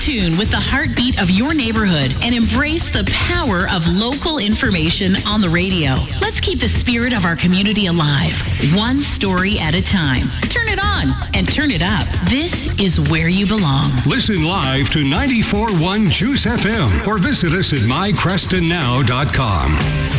tune with the heartbeat of your neighborhood and embrace the power of local information on the radio. Let's keep the spirit of our community alive, one story at a time. Turn it on and turn it up. This is where you belong. Listen live to 94.1 Juice FM or visit us at mycrestonnow.com.